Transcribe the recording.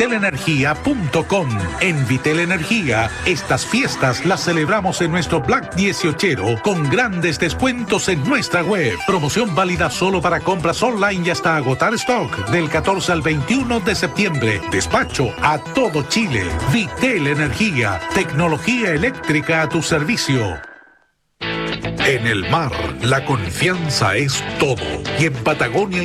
vitelenergia.com. En Vitel Energía, estas fiestas las celebramos en nuestro Black 18 con grandes descuentos en nuestra web. Promoción válida solo para compras online y hasta agotar stock del 14 al 21 de septiembre. Despacho a todo Chile. Vitel Energía, tecnología eléctrica a tu servicio. En el mar, la confianza es todo. Y en Patagonia